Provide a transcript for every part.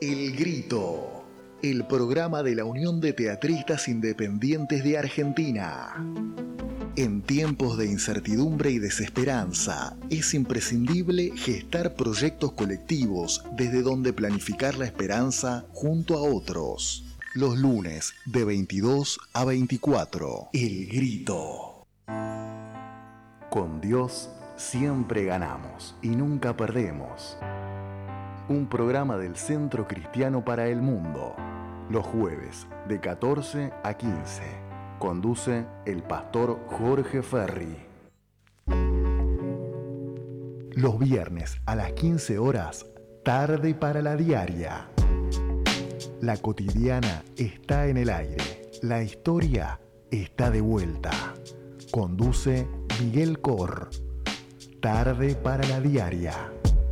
El Grito, el programa de la Unión de Teatristas Independientes de Argentina. En tiempos de incertidumbre y desesperanza, es imprescindible gestar proyectos colectivos desde donde planificar la esperanza junto a otros. Los lunes de 22 a 24. El Grito. Con Dios siempre ganamos y nunca perdemos. Un programa del Centro Cristiano para el Mundo. Los jueves de 14 a 15. Conduce el pastor Jorge Ferri. Los viernes a las 15 horas, tarde para la diaria. La cotidiana está en el aire. La historia está de vuelta. Conduce Miguel Cor. Tarde para la diaria.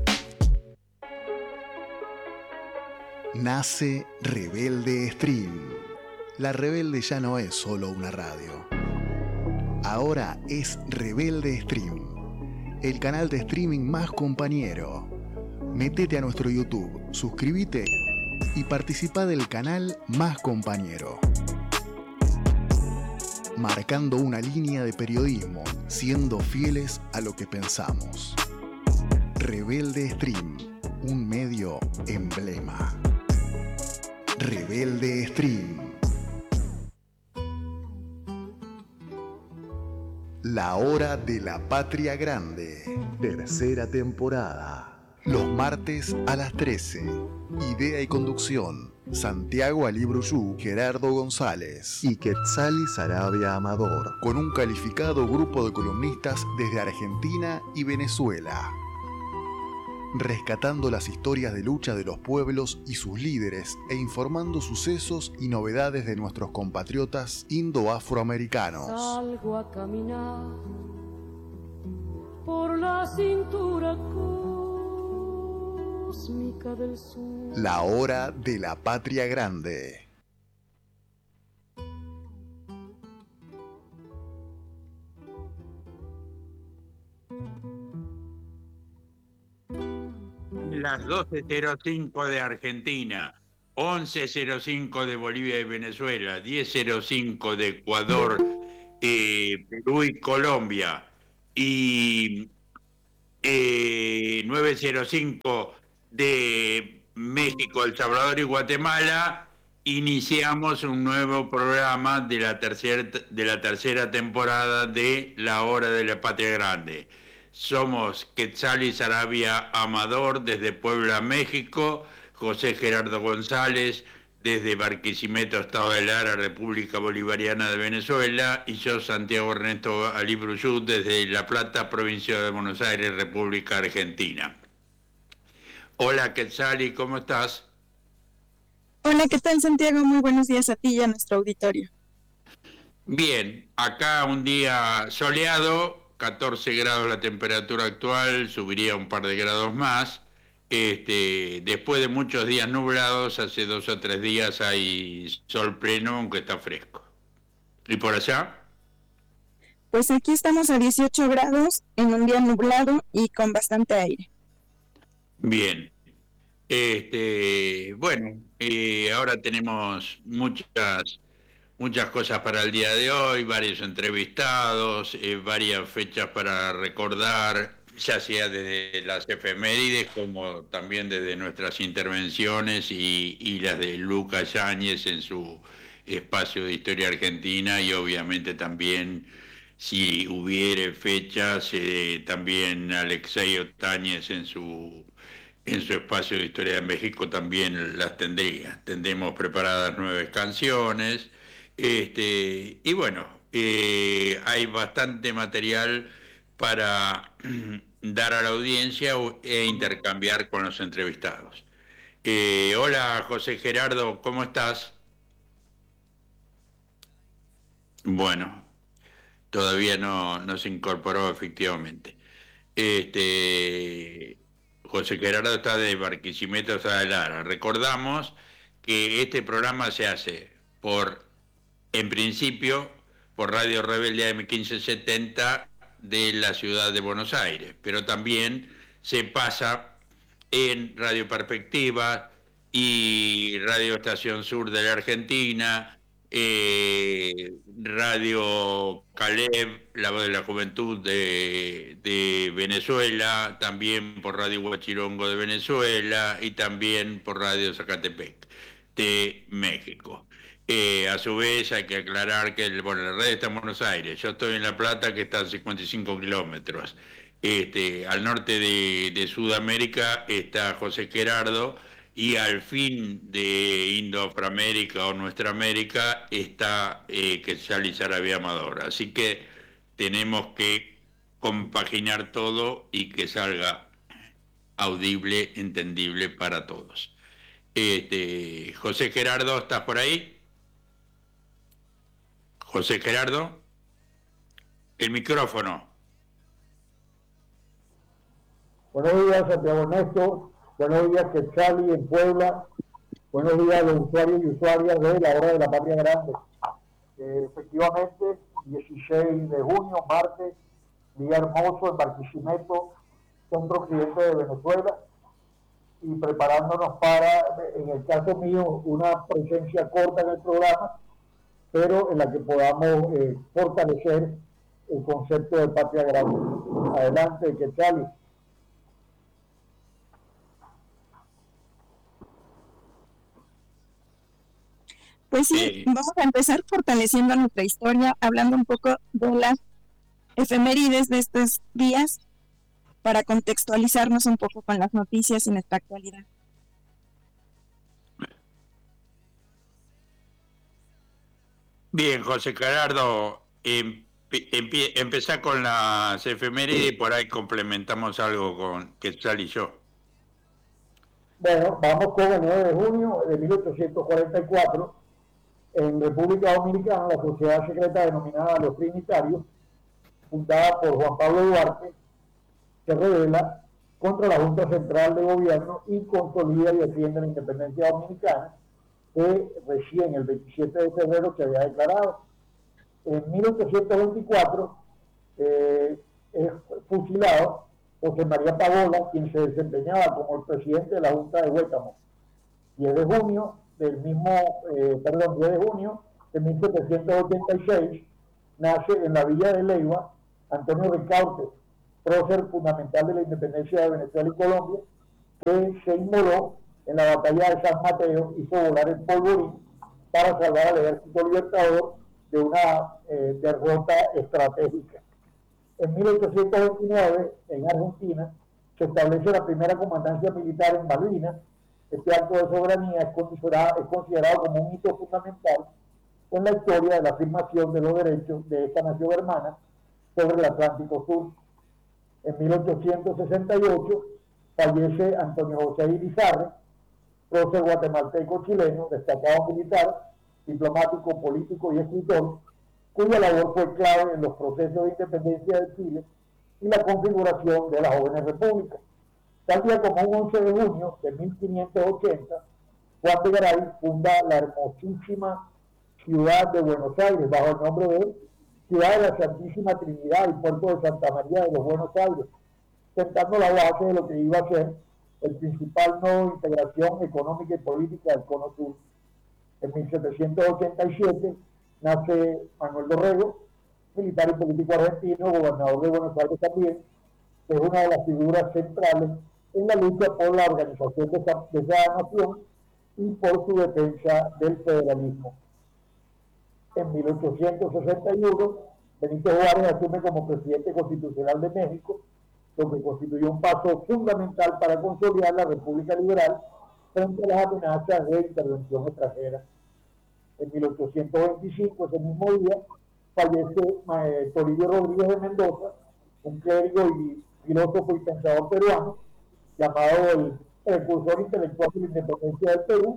Nace Rebelde Stream. La Rebelde ya no es solo una radio. Ahora es Rebelde Stream, el canal de streaming más compañero. Métete a nuestro YouTube, suscríbete y participa del canal más compañero. Marcando una línea de periodismo, siendo fieles a lo que pensamos. Rebelde Stream, un medio emblema. Rebelde Stream. La Hora de la Patria Grande, tercera temporada. Los martes a las 13. Idea y conducción: Santiago Alibruyú, Gerardo González y Quetzali Sarabia Amador, con un calificado grupo de columnistas desde Argentina y Venezuela. Rescatando las historias de lucha de los pueblos y sus líderes e informando sucesos y novedades de nuestros compatriotas indo-afroamericanos. Salgo a caminar por la cintura cósmica del sur. La Hora de la Patria Grande. Las 12:05 de Argentina, 11:05 de Bolivia y Venezuela, 10:05 de Ecuador, Perú y Colombia, y 9:05 de México, El Salvador y Guatemala. Iniciamos un nuevo programa de la tercera temporada de La Hora de la Patria Grande. Somos Quetzali Sarabia Amador desde Puebla, México, José Gerardo González desde Barquisimeto, Estado de Lara, República Bolivariana de Venezuela, y yo, Santiago Ernesto Alibruyú, desde La Plata, provincia de Buenos Aires, República Argentina. Hola Quetzali, ¿cómo estás? Hola, ¿qué tal, Santiago? Muy buenos días a ti y a nuestro auditorio. Bien, acá un día soleado, 14 grados la temperatura actual, subiría un par de grados más. Después de muchos días nublados, hace 2 o 3 días hay sol pleno, aunque está fresco. ¿Y por allá? Pues aquí estamos a 18 grados en un día nublado y con bastante aire. Bien. Bueno, ahora tenemos muchas cosas para el día de hoy, varios entrevistados, varias fechas para recordar, ya sea desde las efemérides como también desde nuestras intervenciones y las de Lucas Yáñez en su espacio de Historia Argentina, y obviamente también, si hubiere fechas, también Alexei Otáñez en su espacio de Historia de México también las tendría. Tendremos preparadas 9 canciones. Y bueno, hay bastante material para dar a la audiencia e intercambiar con los entrevistados. Hola José Gerardo, ¿cómo estás? Bueno, todavía no se incorporó efectivamente. José Gerardo está de Barquisimeto, está de Lara. Recordamos que este programa se hace en principio, por Radio Rebelde AM 1570 de la ciudad de Buenos Aires, pero también se pasa en Radio Perspectiva, y Radio Estación Sur de la Argentina, Radio Caleb, La Voz de la Juventud de Venezuela, también por Radio Huachirongo de Venezuela y también por Radio Zacatepec de México. A su vez hay que aclarar que la red está en Buenos Aires, yo estoy en La Plata, que está a 55 kilómetros. Al norte de Sudamérica está José Gerardo, y al fin de Indo-Afroamérica o Nuestra América está Quetzal y Sarabia Amador. Así que tenemos que compaginar todo y que salga audible, entendible para todos. José Gerardo, ¿estás por ahí? José Gerardo, el micrófono. Buenos días, Santiago Néstor. Buenos días, Quetzali en Puebla. Buenos días a los usuarios y usuarias de la Hora de la Patria Grande. Efectivamente, 16 de junio, martes, día hermoso en Barquisimeto, centro occidente de Venezuela, y preparándonos para, en el caso mío, una presencia corta en el programa, pero en la que podamos fortalecer el concepto de Patria Grande. Adelante, Quetzali. Pues sí, vamos a empezar fortaleciendo nuestra historia, hablando un poco de las efemérides de estos días, para contextualizarnos un poco con las noticias y nuestra actualidad. Bien, José Gerardo, empezá con las efemérides y por ahí complementamos algo con Quetzal y yo. Bueno, vamos con el 9 de junio de 1844. En República Dominicana, la sociedad secreta denominada Los Trinitarios, fundada por Juan Pablo Duarte, se rebela contra la Junta Central de Gobierno y consolida y defiende la independencia dominicana, que recién el 27 de febrero se había declarado. En 1824 es fusilado José María Pagola, quien se desempeñaba como el presidente de la Junta de Huétamo. 10 de junio de 1786, nace en la villa de Leiva Antonio Ricaurte, prócer fundamental de la independencia de Venezuela y Colombia, que se inmoló en la batalla de San Mateo, hizo volar el polvorín para salvar al ejército libertador de una derrota estratégica. En 1829, en Argentina, se establece la primera comandancia militar en Malvinas. Este acto de soberanía es considerado como un hito fundamental en la historia de la afirmación de los derechos de esta nación hermana sobre el Atlántico Sur. En 1868 fallece Antonio José Irizarry, prócer guatemalteco-chileno, destacado militar, diplomático, político y escritor, cuya labor fue clave en los procesos de independencia de Chile y la configuración de las jóvenes repúblicas. Tal día como un 11 de junio de 1580, Juan de Garay funda la hermosísima ciudad de Buenos Aires, bajo el nombre de Ciudad de la Santísima Trinidad y Puerto de Santa María de los Buenos Aires, sentando la base de lo que iba a ser el principal nodo de integración económica y política del Cono Sur. En 1787 nace Manuel Dorrego, militar y político argentino, gobernador de Buenos Aires también, que es una de las figuras centrales en la lucha por la organización de esa nación y por su defensa del federalismo. En 1861, Benito Juárez asume como presidente constitucional de México, lo que constituyó un paso fundamental para consolidar la República Liberal frente a las amenazas de intervención extranjera. En 1825, ese mismo día, fallece Toribio Rodríguez de Mendoza, un clérigo y filósofo y pensador peruano, llamado el precursor intelectual de la independencia del Perú,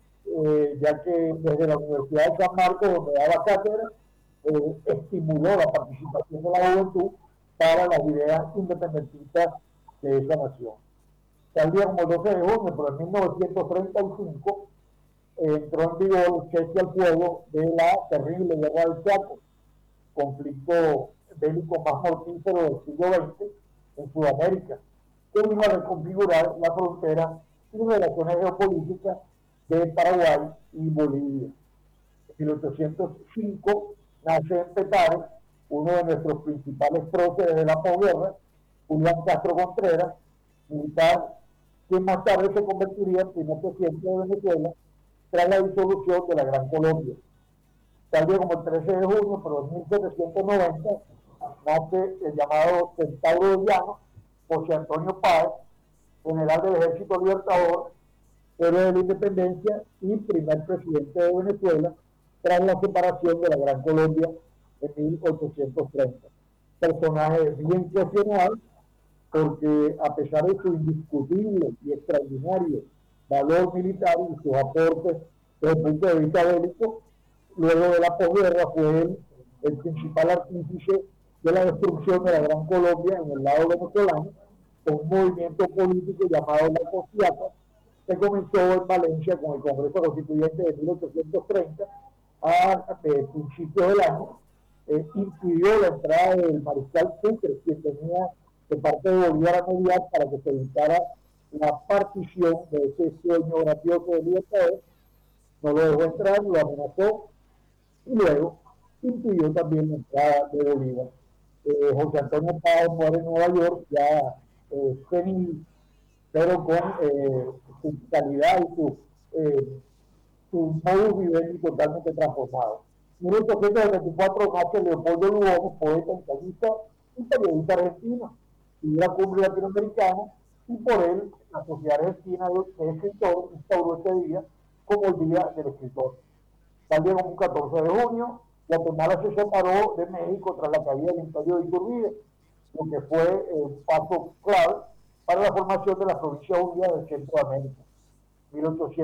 ya que desde la Universidad de San Marcos, donde daba cátedra, estimuló la participación de la juventud para las ideas independentistas de esa nación. Tal día como el 12 de junio, pero en 1935, entró en vigor el cese al fuego de la terrible guerra del Chaco, conflicto bélico más mortífero del siglo XX en Sudamérica, que vino a reconfigurar la frontera y relaciones geopolíticas de Paraguay y Bolivia. En 1805 nace en Petare uno de nuestros principales próceres de la posguerra, Julián Castro Contreras, militar, quien más tarde se convertiría en primer presidente de Venezuela tras la disolución de la Gran Colombia. Tal día como el 13 de junio, pero en 1790, nace el llamado Centauro de Llano, José Antonio Páez, general del Ejército Libertador, héroe de la Independencia y primer presidente de Venezuela tras la separación de la Gran Colombia en 1830. Personaje bien cuestionado porque a pesar de su indiscutible y extraordinario valor militar y sus aportes desde el punto de vista bélico, luego de la posguerra fue él el principal artífice de la destrucción de la Gran Colombia en el lado venezolano, con un movimiento político llamado la Costiata, que comenzó en Valencia con el Congreso Constituyente de 1830 a principios del año, impidió la entrada del mariscal Sucre, quien tenía de parte de Bolívar a mediar para que se evitara la partición de ese sueño grandioso de Libertador. No lo dejó entrar, lo amenazó y luego impidió también la entrada de Bolívar. José Antonio Páez muere en Nueva York, ya senil, pero con su calidad y su modus vivendi totalmente transformado. En 1824 nace Leopoldo Lugones, poeta, ensayista y periodista argentino, y la cumbre latinoamericana, y por él la Sociedad Argentina de Escritores instauró este día como el Día del Escritor. También como un 14 de junio, Guatemala se separó de México tras la caída del Imperio de Iturbide, lo que fue un paso clave para la formación de la provincia unida de Centroamérica. En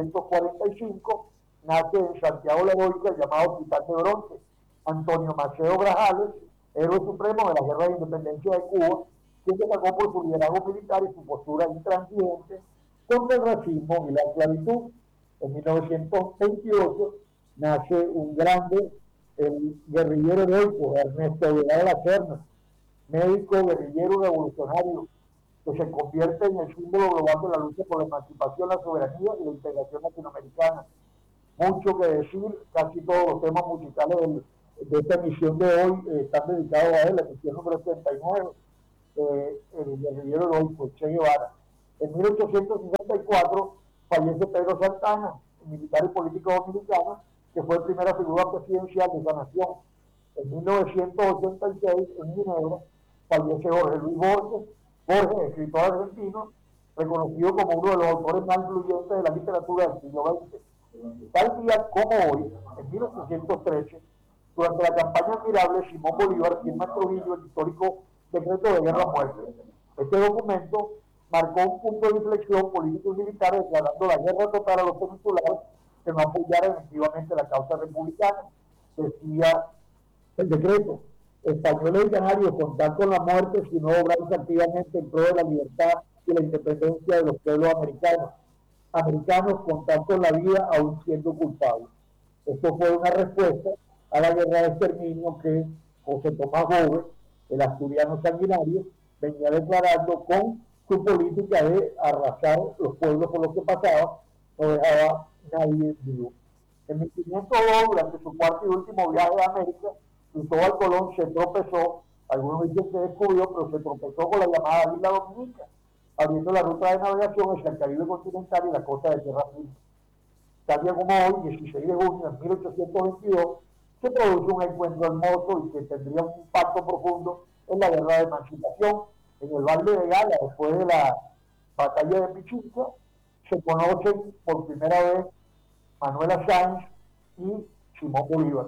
1845 nace en Santiago la Heroica el llamado Titán de Bronce, Antonio Maceo Grajales, héroe supremo de la Guerra de Independencia de Cuba, quien destacó por su liderazgo militar y su postura intransigente contra el racismo y la esclavitud. En 1928 nace un grande, el guerrillero heroico Ernesto Guevara de la Serna, médico, guerrillero, revolucionario, que se convierte en el símbolo global de la lucha por la emancipación, la soberanía y la integración latinoamericana. Mucho que decir, casi todos los temas musicales de esta emisión de hoy están dedicados a él, la emisión número 39, el guerrillero heroico Che Guevara. En 1864 fallece Pedro Santana, militar y político dominicano, que fue primera figura presidencial de esa nación. En 1986, en Ginebra, fallece Jorge Luis Borges, escritor argentino, reconocido como uno de los autores más influyentes de la literatura del siglo XX. Tal día como hoy, en 1813, durante la campaña admirable, Simón Bolívar firma en Trujillo el histórico decreto de guerra-muerte. Este documento marcó un punto de inflexión político y militar, declarando la guerra total a los peninsulares que no apoyaran efectivamente la causa republicana. Decía el decreto: españoles y canarios contar con la muerte si no obran activamente en pro de la libertad y la independencia de los pueblos americanos. Americanos contar con la vida aún siendo culpables. Esto fue una respuesta a la guerra de exterminio que José Tomás Gómez, el asturiano sanguinario, venía declarando con su política de arrasar los pueblos por los que pasaba, no dejaba nadie vivo. En 1502, durante su cuarto y último viaje a América, Cristóbal Colón se tropezó, algunos dicen que descubrió, pero se tropezó con la llamada Isla Dominica, abriendo la ruta de navegación hacia el Caribe continental y la costa de Tierra Firme. Tal día como hoy, 16 de junio de 1822, se produce un encuentro hermoso y que tendría un impacto profundo en la guerra de emancipación. En el Valle de Gala, después de la batalla de Pichincha, se conocen por primera vez Manuela Sáenz y Simón Bolívar.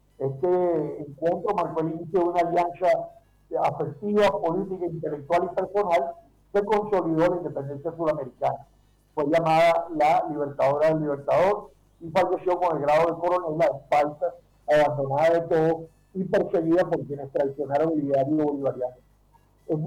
Este encuentro marcó el inicio de una alianza afectiva, política, intelectual y personal que consolidó la independencia sudamericana. Fue llamada la Libertadora del Libertador y falleció con el grado de coronel a espaldas, abandonada de todo y perseguida por quienes traicionaron el ideario bolivariano. En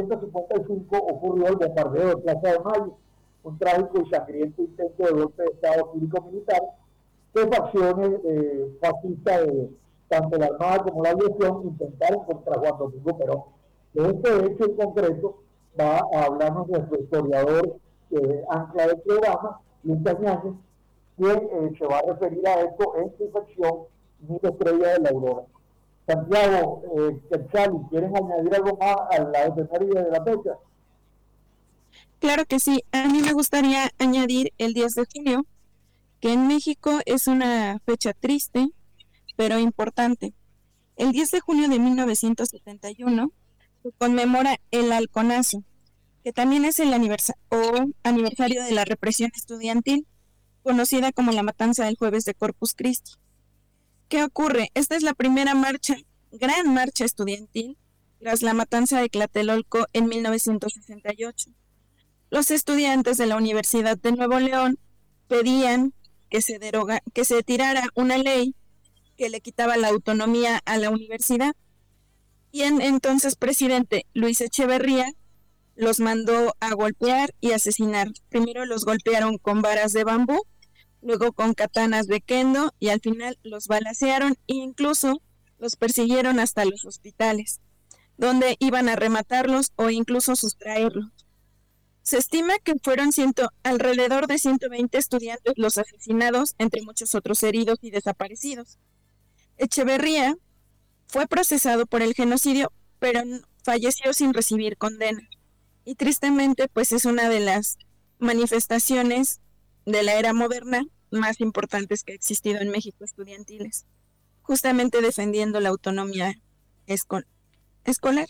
1955 ocurrió el bombardeo de Plaza de Mayo, un trágico y sangriento intento de golpe de Estado cívico-militar que facciones fascistas de tanto la Armada como la Aviación intentaron contra Juan Domingo Perón. De este hecho en concreto va a hablarnos nuestro historiador ancla del programa, Lucas Ñáñez, que se va a referir a esto en su sección Mil Estrellas de la Aurora. Santiago, Quetzali, ¿quieren añadir algo más a la efeméride de la fecha? Claro que sí, a mí me gustaría añadir el 10 de junio, que en México es una fecha triste, pero importante. El 10 de junio de 1971 se conmemora el Halconazo, que también es el aniversario de la represión estudiantil, conocida como la matanza del Jueves de Corpus Christi. ¿Qué ocurre? Esta es la primera gran marcha estudiantil, tras la matanza de Tlatelolco en 1968. Los estudiantes de la Universidad de Nuevo León pedían que se tirara una ley que le quitaba la autonomía a la universidad. Y el entonces presidente Luis Echeverría los mandó a golpear y asesinar. Primero los golpearon con varas de bambú, luego con katanas de kendo y al final los balacearon e incluso los persiguieron hasta los hospitales, donde iban a rematarlos o incluso sustraerlos. Se estima que fueron alrededor de 120 estudiantes los asesinados, entre muchos otros heridos y desaparecidos. Echeverría fue procesado por el genocidio, pero falleció sin recibir condena. Y tristemente, pues es una de las manifestaciones de la era moderna más importantes que ha existido en México estudiantiles, justamente defendiendo la autonomía escolar.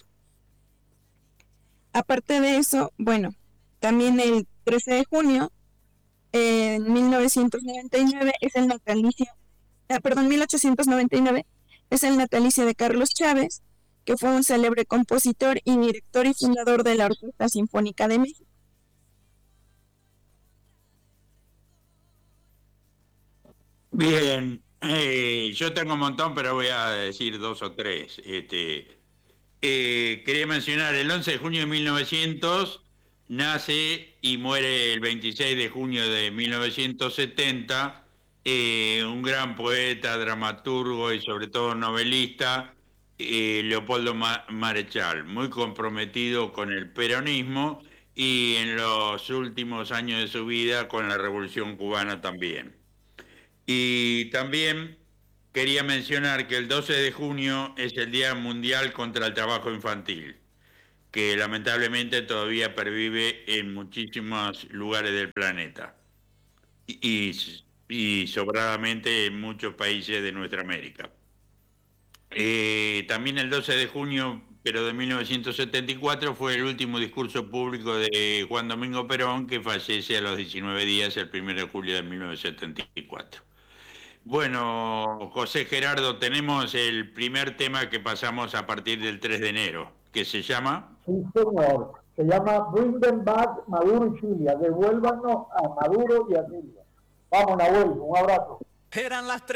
Aparte de eso, bueno, también el 13 de junio, en 1899, es el natalicio de Carlos Chávez, que fue un célebre compositor y director y fundador de la Orquesta Sinfónica de México. Bien, yo tengo un montón, pero voy a decir 2 o 3. Quería mencionar el 11 de junio de 1900, nace y muere el 26 de junio de 1970, un gran poeta, dramaturgo y sobre todo novelista, Leopoldo Marechal, muy comprometido con el peronismo y en los últimos años de su vida con la Revolución Cubana también. Y también quería mencionar que el 12 de junio es el Día Mundial contra el Trabajo Infantil, que lamentablemente todavía pervive en muchísimos lugares del planeta y sobradamente en muchos países de nuestra América. También el 12 de junio, pero de 1974, fue el último discurso público de Juan Domingo Perón, que fallece a los 19 días, el 1 de julio de 1974. Bueno, José Gerardo, tenemos el primer tema que pasamos a partir del 3 de enero, que se llama... Sí, señor. Se llama Bring Them Back Maduro y Cilia. Devuélvanos a Maduro y a Cilia. Vamos, Nahuel, un abrazo. Eran las 3.